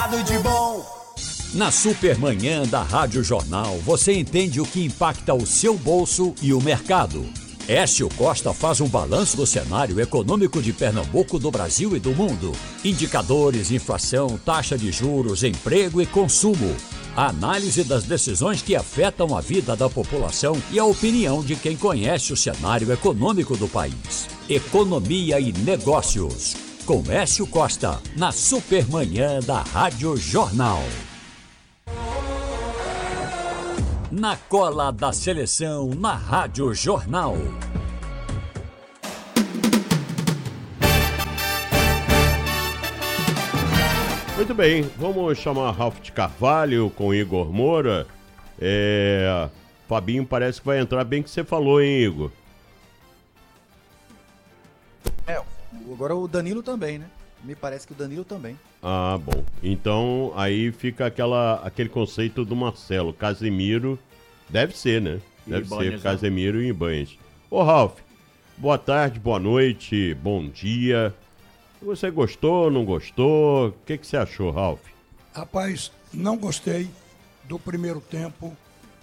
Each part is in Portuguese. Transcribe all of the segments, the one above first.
informado e de bom. Na Supermanhã da Rádio Jornal, você entende o que impacta o seu bolso e o mercado. Écio Costa faz um balanço do cenário econômico de Pernambuco, do Brasil e do mundo. Indicadores, inflação, taxa de juros, emprego e consumo. A análise das decisões que afetam a vida da população e a opinião de quem conhece o cenário econômico do país. Economia e Negócios, com Écio Costa, na Supermanhã da Rádio Jornal. Na cola da seleção, na Rádio Jornal. Muito bem, vamos chamar Ralf de Carvalho com Igor Moura. Fabinho parece que vai entrar bem que você falou, hein, Igor? Agora o Danilo também, né? Me parece que o Danilo também. Ah, bom. Então, aí fica aquele conceito do Marcelo. Casemiro, deve ser, né? Deve ser Casemiro e Ibanez. Ô, Ralf, boa tarde, boa noite, bom dia. Você gostou, não gostou? O que você achou, Ralf? Rapaz, não gostei do primeiro tempo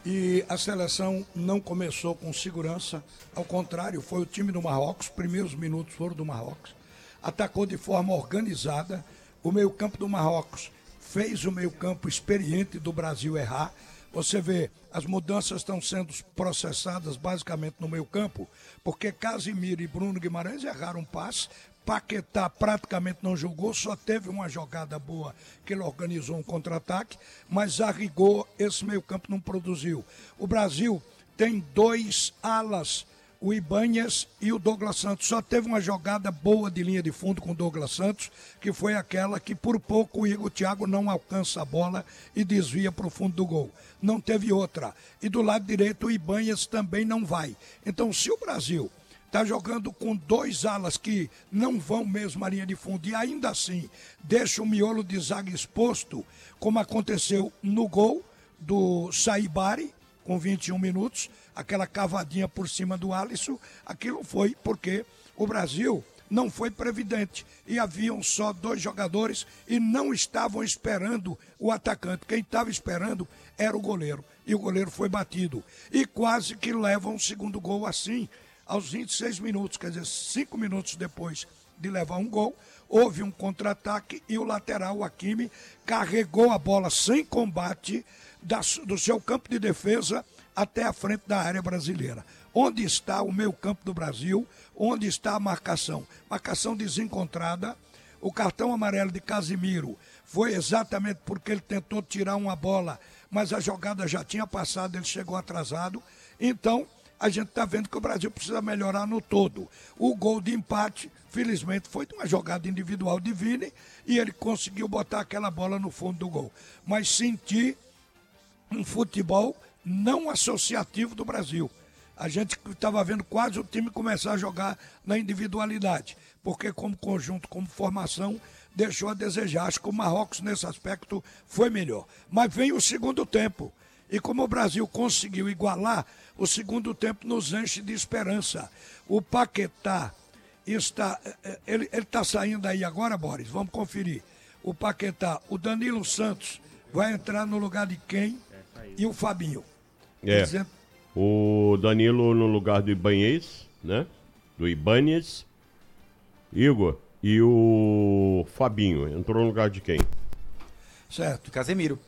e a seleção não começou com segurança. Ao contrário, foi o time do Marrocos, os primeiros minutos foram do Marrocos. Atacou de forma organizada. O meio-campo do Marrocos fez o meio-campo experiente do Brasil errar. Você vê, as mudanças estão sendo processadas basicamente no meio-campo, porque Casemiro e Bruno Guimarães erraram um passe. Paquetá praticamente não jogou, só teve uma jogada boa que ele organizou um contra-ataque, mas a rigor esse meio-campo não produziu. O Brasil tem dois alas, o Ibanez e o Douglas Santos. Só teve uma jogada boa de linha de fundo com o Douglas Santos, que foi aquela que por pouco o Igor Thiago não alcança a bola e desvia para o fundo do gol. Não teve outra. E do lado direito o Ibanez também não vai. Então, se o Brasil está jogando com dois alas que não vão mesmo à linha de fundo e ainda assim deixa o miolo de zaga exposto, como aconteceu no gol do Saibari, com 21 minutos, aquela cavadinha por cima do Alisson, aquilo foi porque o Brasil não foi previdente e haviam só dois jogadores e não estavam esperando o atacante. Quem estava esperando era o goleiro e o goleiro foi batido. E quase que levam o segundo gol assim, aos 26 minutos, quer dizer, 5 minutos depois de levar um gol, houve um contra-ataque e o lateral, o Hakimi, carregou a bola sem combate do seu campo de defesa até a frente da área brasileira. Onde está o meio-campo do Brasil? Onde está a marcação? Marcação desencontrada. O cartão amarelo de Casemiro foi exatamente porque ele tentou tirar uma bola, mas a jogada já tinha passado, ele chegou atrasado. Então, a gente está vendo que o Brasil precisa melhorar no todo. O gol de empate, felizmente, foi de uma jogada individual de Vini e ele conseguiu botar aquela bola no fundo do gol. Mas senti um futebol não associativo do Brasil. A gente estava vendo quase o time começar a jogar na individualidade, porque como conjunto, como formação, deixou a desejar. Acho que o Marrocos, nesse aspecto, foi melhor. Mas vem o segundo tempo. E como o Brasil conseguiu igualar, o segundo tempo nos enche de esperança. O Paquetá ele está saindo aí agora, Boris? Vamos conferir. O Paquetá, o Danilo Santos vai entrar no lugar de quem? E o Fabinho. Dizendo... O Danilo no lugar do Ibanez, né? Do Ibanez. Igor. E o Fabinho entrou no lugar de quem? Certo. Casemiro.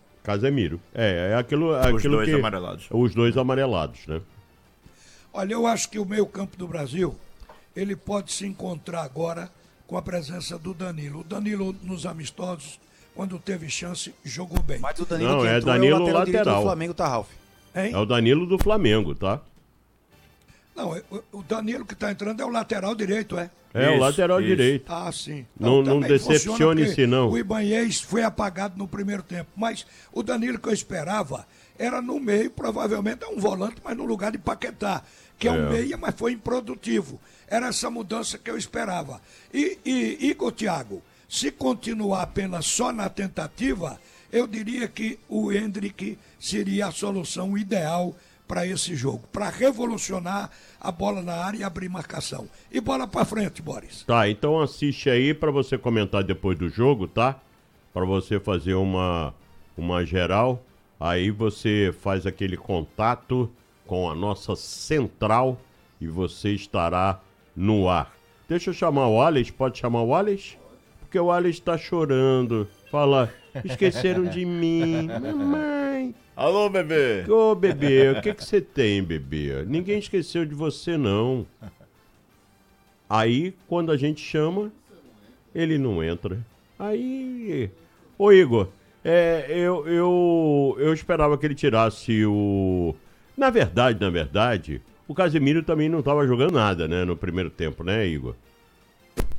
É aquilo Os dois que... amarelados. Os dois amarelados, né? Olha, eu acho que o meio-campo do Brasil, ele pode se encontrar agora com a presença do Danilo. O Danilo, nos amistosos, quando teve chance, jogou bem. Mas o Danilo Não, que é entrou Danilo é o lateral do lateral. Flamengo, tá, Ralf? Hein? É o Danilo do Flamengo, tá? Não, o Danilo que está entrando é o lateral direito, é? É, o lateral direito. Ah, sim. Não também decepcione-se, não. O Ibanez foi apagado no primeiro tempo, mas o Danilo que eu esperava era no meio, provavelmente é um volante, mas no lugar de Paquetá, que é um meia, mas foi improdutivo. Era essa mudança que eu esperava. E Igor Thiago, se continuar apenas só na tentativa, eu diria que o Endrick seria a solução ideal para esse jogo, para revolucionar a bola na área e abrir marcação. E bola para frente, Boris. Tá, então assiste aí para você comentar depois do jogo, tá? para você fazer uma geral. Aí você faz aquele contato com a nossa central e você estará no ar. Deixa eu chamar o Alex, pode chamar o Alex? Porque o Alex está chorando. Fala, esqueceram de mim, mamãe. Alô, bebê. Ô, bebê, o que você tem, bebê? Ninguém esqueceu de você, não. Aí, quando a gente chama, ele não entra. Aí, ô Igor, eu esperava que ele tirasse o... Na verdade, o Casemiro também não estava jogando nada, né, no primeiro tempo, né, Igor?